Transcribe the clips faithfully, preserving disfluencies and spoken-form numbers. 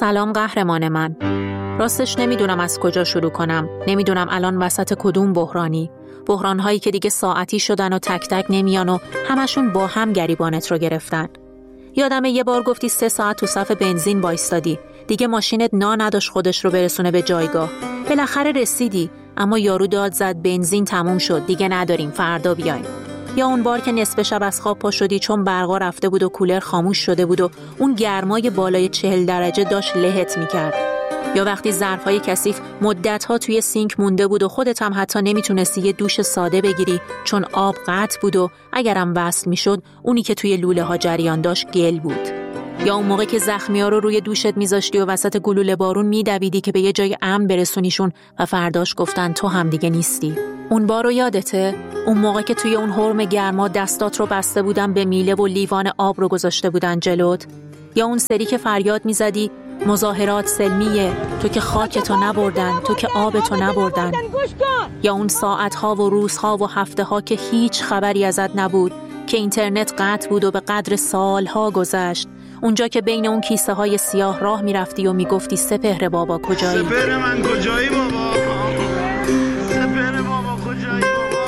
سلام قهرمان من. راستش نمیدونم از کجا شروع کنم. نمیدونم الان وسط کدوم بحرانی. بحران‌هایی که دیگه ساعتی شدن و تک تک نمیان و همشون با هم گریبانت رو گرفتن. یادمه یه بار گفتی سه ساعت تو صف بنزین وایستادی. دیگه ماشینت نا نداشت خودش رو برسونه به جایگاه. بالاخره رسیدی، اما یارو داد زد بنزین تموم شد، دیگه نداریم، فردا بیایم. یا اون بار که نصف شب از خواب پا شدی چون برقا رفته بود و کولر خاموش شده بود و اون گرمای بالای چهل درجه داشت لهت میکرد. یا وقتی ظرفای کثیف مدت‌ها توی سینک مونده بود و خودت هم حتی نمیتونستی یه دوش ساده بگیری چون آب قطع بود و اگرم وصل میشد اونی که توی لوله ها جریان داشت گل بود. یا اون موقع که زخمی‌ها رو روی دوشت میذاشتی و وسط گلوله بارون میدویدی که به یه جای امن برسونیشون و فرداش گفتن تو هم دیگه نیستی. اون بارو یادته؟ اون موقع که توی اون حرم گرما دستات رو بسته بودن به میله و لیوان آب رو گذاشته بودن جلوت؟ یا اون سری که فریاد میزدی مظاهرات سلمیه، تو که خاکتو نبردن، تو که آبتو نبردن؟ یا اون ساعتها و روزها و هفته‌ها که هیچ خبری ازت نبود، که اینترنت قطع بود و به قدر سالها گذشت، اونجا که بین اون کیسه های سیاه راه میرفتی و میگفتی سپهر بابا کجایی؟ سپهر من کجایی بابا؟ سپهر بابا کجایی بابا؟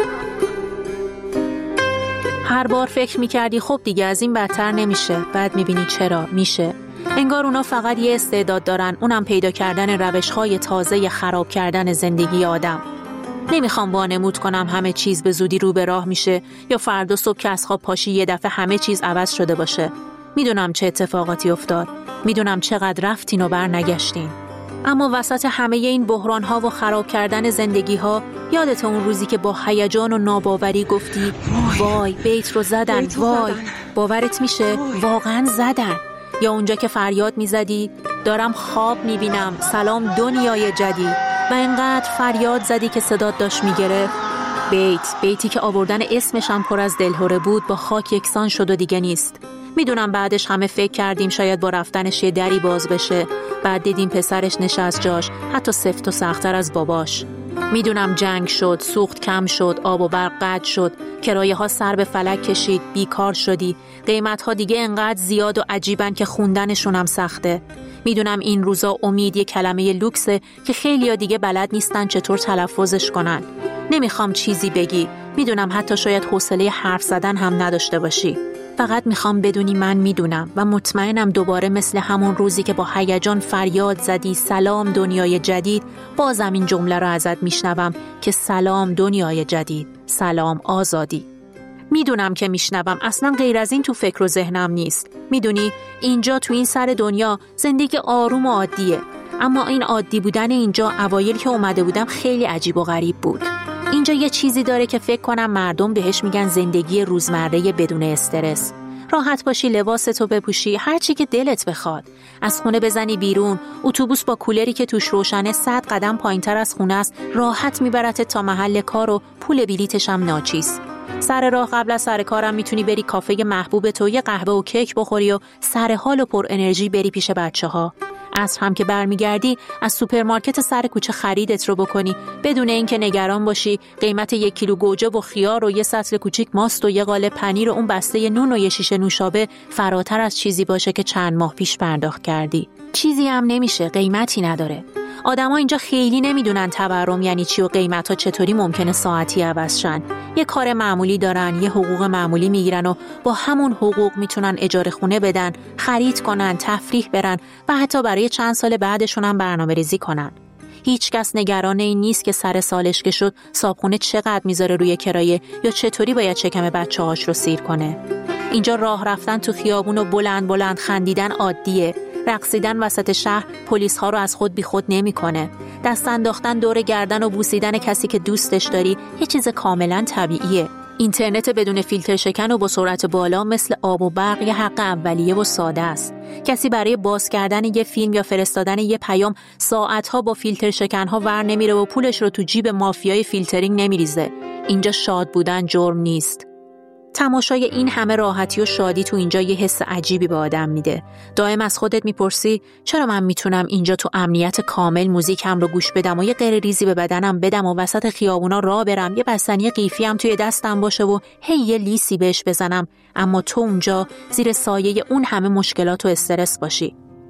هر بار فکر میکردی خب دیگه از این بدتر نمیشه، بعد میبینی چرا میشه. انگار اونا فقط یه استعداد دارن، اونم پیدا کردن روش‌های تازه خراب کردن زندگی آدم. نمیخوام وانمود کنم همه چیز به زودی رو به راه میشه یا فردا صبح که از خواب پاشی یه دفعه همه چیز عوض شده باشه. میدونم چه اتفاقاتی افتاد، میدونم چقدر رفتین و بر نگشتین. اما وسط همه این بحران‌ها و خراب کردن زندگی‌ها، یادت اون روزی که با هیجان و ناباوری گفتی وای بیت رو زدن، وای باورت میشه واقعاً زدن؟ یا اونجا که فریاد میزدی دارم خواب میبینم، سلام دنیای جدید، و اینقدر فریاد زدی که صدات داشت میگرفت؟ بیت، بیتی که آوردن اسمش هم پر از دلهره بود، با خاک یکسان شد و دیگه نیست. میدونم بعدش همه فکر کردیم شاید با رفتنش یه دری باز بشه، بعد دیدیم پسرش نشست جاش، حتی سفت و سخت‌تر از باباش. میدونم جنگ شد، سوخت کم شد، آب و برق قطع شد، کرایه ها سر به فلک کشید، بیکار شدی، قیمت ها دیگه انقدر زیاد و عجیبن که خوندنشون هم سخته. میدونم این روزا امید یه کلمه لوکسه که خیلیا دیگه بلد نیستن چطور تلفظش کنن. نمیخوام چیزی بگی، میدونم حتی شاید حوصله حرف زدن هم نداشته باشی. فقط میخوام بدونی من میدونم و مطمئنم دوباره مثل همون روزی که با هیجان فریاد زدی سلام دنیای جدید، بازم این جمله رو ازت میشنوم که سلام دنیای جدید، سلام آزادی. میدونم که میشنوم، اصلا غیر از این تو فکر و ذهنم نیست. میدونی اینجا تو این سر دنیا زندگی آروم و عادیه، اما این عادی بودن اینجا اوایل که اومده بودم خیلی عجیب و غریب بود. اینجا یه چیزی داره که فکر کنم مردم بهش میگن زندگی روزمره بدون استرس. راحت باشی، لباستو بپوشی، هر چی که دلت بخواد. از خونه بزنی بیرون، اتوبوس با کولری که توش روشنه صد قدم پایینتر از خونه است، راحت میبرت تا محل کار و پول بلیتش هم ناچیز. سر راه قبل از سر کارم میتونی بری کافه محبوب تو یه قهوه و کیک بخوری و سر حال و پر انرژی بری پیش بچه‌ها. عصر هم که برمیگردی از سوپرمارکت سر کوچه خریدت رو بکنی بدون اینکه نگران باشی قیمت یک کیلو گوجه و خیار و یه سطل کوچیک ماست و یه قالب پنیر و اون بسته نون و یه شیشه نوشابه فراتر از چیزی باشه که چند ماه پیش پرداخت کردی. چیزی هم نمیشه، قیمتی نداره. آدما اینجا خیلی نمیدونن تورم یعنی چی و قیمت‌ها چطوری ممکنه ساعتی عوض شن. یه کار معمولی دارن، یه حقوق معمولی میگیرن و با همون حقوق میتونن اجاره خونه بدن، خرید کنن، تفریح برن و حتی برای چند سال بعدشون هم برنامه‌ریزی کنن. هیچ کس نگران این نیست که سر سالش که شد صابخونه چقدر میذاره روی کرایه یا چطوری باید شکم بچه‌هاش رو سیر کنه. اینجا راه رفتن تو خیابون و بلند بلند خندیدن عادیه. رقصیدن وسط شهر پلیس ها رو از خود بی خود نمی کنه. دست انداختن دور گردن و بوسیدن کسی که دوستش داری یه چیز کاملا طبیعیه. اینترنت بدون فیلتر شکن و با سرعت بالا مثل آب و برق یه حق اولیه و ساده است. کسی برای باز کردن یه فیلم یا فرستادن یه پیام ساعتها با فیلتر شکن ها ور نمیره و پولش رو تو جیب مافیای فیلترینگ نمیریزه. اینجا شاد بودن جرم نیست. تماشای این همه راحتی و شادی تو اینجا یه حس عجیبی به آدم میده. دائم از خودت میپرسی چرا من میتونم اینجا تو امنیت کامل موزیکم رو گوش بدم و یه غیر ریزی به بدنم بدم و وسط خیابونا راه برم، یه بستنی قیفی هم توی دستم باشه و هی یه لیسی بهش بزنم، اما تو اونجا زیر سایه اون همه مشکلات و استرس باشی.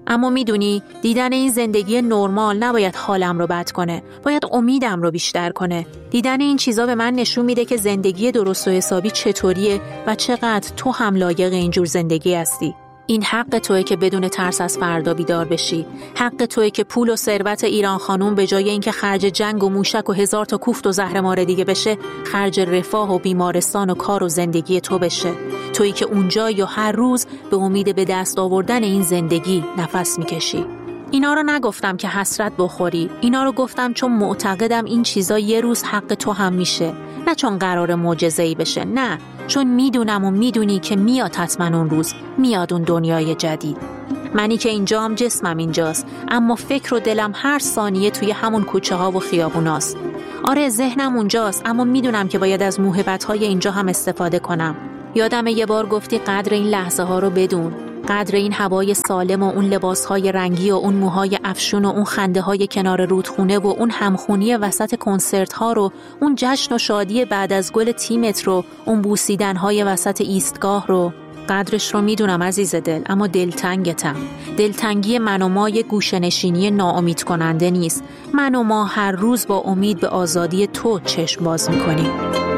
اما میدونی دیدن این زندگی نرمال نباید حالم رو بد کنه، باید امیدم رو بیشتر کنه. دیدن این چیزا به من نشون میده که زندگی درست و حسابی چطوریه و چقدر تو هم لایق اینجور زندگی هستی. این حق توئه که بدون ترس از فردا بیدار بشی. حق توئه که پول و ثروت ایران خانوم به جای اینکه خرج جنگ و موشک و هزار تا کوفت و زهرمار دیگه بشه، خرج رفاه و بیمارستان و کار و زندگی تو بشه. تویی که اونجا یا هر روز به امید به دست آوردن این زندگی نفس میکشی. اینا رو نگفتم که حسرت بخوری، اینا رو گفتم چون معتقدم این چیزا یه روز حق تو هم میشه. نه چون قرار معجزه‌ای بشه، نه، چون میدونم و میدونی که میاد حتما اون روز، میاد اون دنیای جدید. منی که اینجام، جسمم اینجاست، اما فکر و دلم هر ثانیه توی همون کوچه ها و خیابوناست. آره ذهنم اونجاست، اما میدونم که باید از موهبت های اینجا هم استفاده کنم. یادمه یه بار گفتی قدر این لحظه ها رو بدون، قدر این هوای سالم و اون لباسهای رنگی و اون موهای افشون و اون خنده های کنار رودخونه و اون همخونی وسط کنسرت ها رو، اون جشن و شادی بعد از گل تیمت رو، اون بوسیدن های وسط ایستگاه رو. قدرش رو میدونم عزیز دل، اما دلتنگتم. دلتنگی من و ما یه گوشه‌نشینی ناامید کننده نیست. من و ما هر روز با امید به آزادی تو چشم باز میکنیم.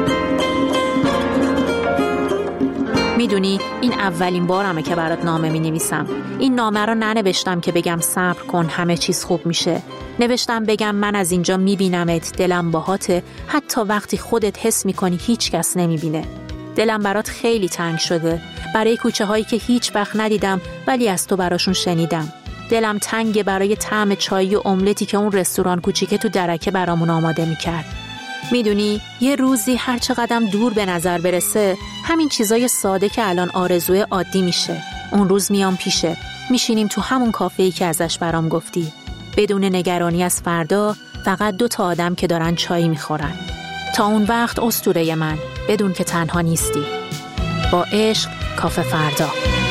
میدونی این اولین بارمه که برات نامه می نویسم. این نامه رو ننوشتم که بگم صبر کن همه چیز خوب میشه. نوشتم بگم من از اینجا میبینمت، دلم باهاته، حتی وقتی خودت حس میکنی هیچ کس نمیبینه. دلم برات خیلی تنگ شده، برای کوچه هایی که هیچ وقت ندیدم ولی از تو براشون شنیدم. دلم تنگه برای طعم چای و املتی که اون رستوران کوچیکه تو درکه برامون آماده میکرد. میدونی یه روزی هر چقدرم دور به نظر برسه، همین چیزای ساده که الان آرزوی عادی میشه. اون روز میام پیشه، میشینیم تو همون کافه‌ای که ازش برام گفتی، بدون نگرانی از فردا، فقط دو تا آدم که دارن چای میخورن. تا اون وقت اسطوره من، بدون که تنها نیستی. با عشق، کافه فردا.